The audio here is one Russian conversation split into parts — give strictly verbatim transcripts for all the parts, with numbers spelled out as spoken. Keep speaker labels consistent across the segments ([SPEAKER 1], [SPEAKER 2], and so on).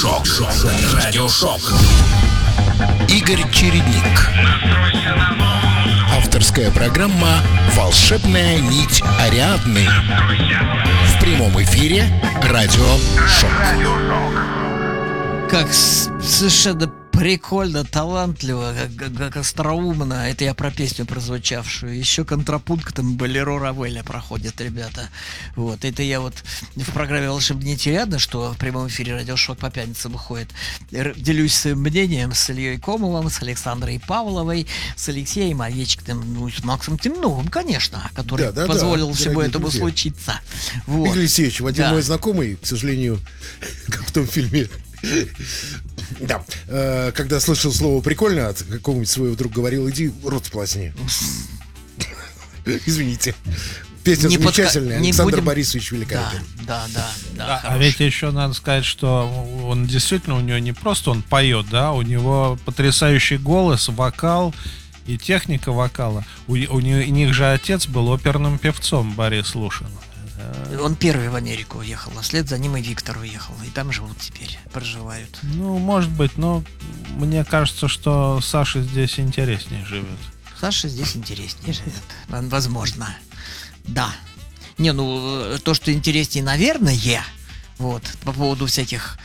[SPEAKER 1] Радиошок. Радиошок. Игорь Чередник. Авторская программа «Волшебная нить Ариадны». В прямом эфире Радиошок.
[SPEAKER 2] Как с- совершенно прикольно, талантливо, как, как остроумно. Это я про песню прозвучавшую. Еще контрапунктом «Болеро Равеля» проходит, ребята. Вот, это я вот в программе «Волшебная нить Ариадны», что в прямом эфире «Радиошок» по пятницам выходит, р- делюсь своим мнением с Ильей Комовым, с Александрой Павловой, с Алексеем Овечкиным, ну, с Максом Темновым, конечно, который
[SPEAKER 3] Да, да,
[SPEAKER 2] позволил
[SPEAKER 3] да,
[SPEAKER 2] всему
[SPEAKER 3] дорогие
[SPEAKER 2] этому
[SPEAKER 3] друзья.
[SPEAKER 2] случиться. Вот.
[SPEAKER 3] Игорь Алексеевич, один
[SPEAKER 2] Да.
[SPEAKER 3] мой знакомый, к сожалению, как в том фильме, да, э, когда слышал слово «прикольно» от какого-нибудь своего друга, говорил: иди рот сполосни. Извините. Песня
[SPEAKER 2] Не подка-
[SPEAKER 3] замечательная,
[SPEAKER 2] не
[SPEAKER 3] Александр
[SPEAKER 2] будем-
[SPEAKER 3] Борисович
[SPEAKER 2] Да,
[SPEAKER 3] великолепен.
[SPEAKER 2] да, да, да.
[SPEAKER 4] А, а
[SPEAKER 2] хороший.
[SPEAKER 4] ведь еще надо сказать, что он действительно, у него не просто он поет, да, у него потрясающий голос, вокал и техника вокала. У, у не- у них же отец был оперным певцом, Борис Лушин.
[SPEAKER 2] Он первый в Америку уехал, а вслед за ним и Виктор уехал. И там живут теперь, проживают.
[SPEAKER 4] Ну, может быть, но мне кажется, что Саша здесь интереснее живет.
[SPEAKER 2] Саша здесь интереснее живет. Вон- Возможно. Да. Не, ну, э, то, что интереснее, наверное, вот, по поводу всяких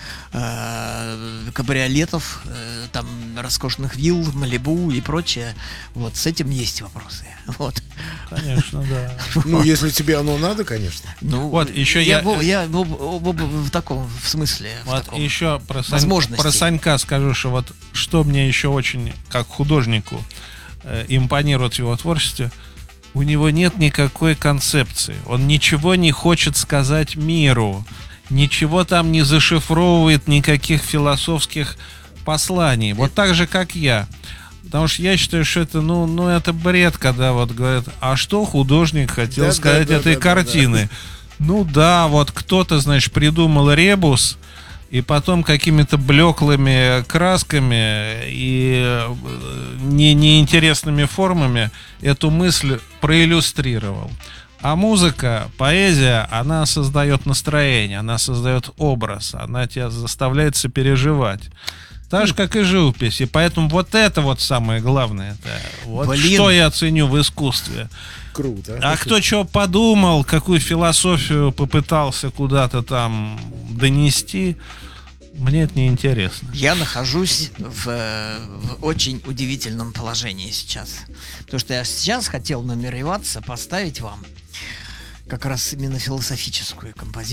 [SPEAKER 2] э, кабриолетов, э, там, роскошных вилл, Малибу и прочее, вот, с этим есть вопросы. Вот.
[SPEAKER 4] Конечно, да.
[SPEAKER 3] Ну, если тебе оно надо, конечно.
[SPEAKER 2] Ну,
[SPEAKER 4] Вот, еще
[SPEAKER 2] я...
[SPEAKER 4] я-
[SPEAKER 2] в- я в, в- в- в таком, в смысле, в
[SPEAKER 4] Вот
[SPEAKER 2] таком.
[SPEAKER 4] еще про, Сань-
[SPEAKER 2] возможностей.
[SPEAKER 4] про Санька скажу, что вот что мне еще очень, как художнику, э, импонирует в его творчестве, у него нет никакой концепции. Он ничего не хочет сказать миру, ничего там не зашифровывает, никаких философских посланий. Вот так же, как я. Потому что я считаю, что это, ну, ну, это бред, когда вот говорят, а что художник хотел
[SPEAKER 3] Да,
[SPEAKER 4] сказать
[SPEAKER 3] да, да,
[SPEAKER 4] этой
[SPEAKER 3] да, да,
[SPEAKER 4] картины? Ну да, вот кто-то, значит, придумал ребус, и потом какими-то блеклыми красками и э, не, неинтересными формами эту мысль проиллюстрировал. А музыка, поэзия, она создает настроение, она создает образ, она тебя заставляет сопереживать. Так же, как и живопись. И поэтому вот это вот самое главное. Это вот
[SPEAKER 2] Блин.
[SPEAKER 4] что я ценю в искусстве.
[SPEAKER 3] Круто.
[SPEAKER 4] А кто что подумал, какую философию попытался куда-то там донести, мне это не интересно.
[SPEAKER 2] Я нахожусь в, э, в очень удивительном положении сейчас. Потому что я сейчас хотел намереваться поставить вам как раз именно философическую композицию.